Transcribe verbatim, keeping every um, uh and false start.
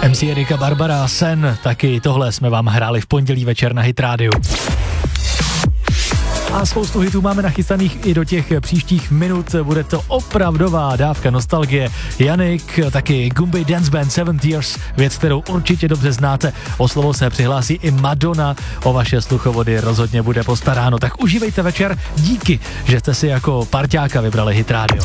em cé Erika Barbara, Sen, taky tohle jsme vám hráli v pondělí večer na Hit Radio. A spoustu hitů máme nachystaných i do těch příštích minut, bude to opravdová dávka nostalgie. Janik, taky Gumby Dance Band Seven Tears, věc, kterou určitě dobře znáte. O slovo se přihlásí i Madonna, o vaše sluchovody rozhodně bude postaráno. Tak užívejte večer, díky, že jste si jako parťáka vybrali Hit Radio.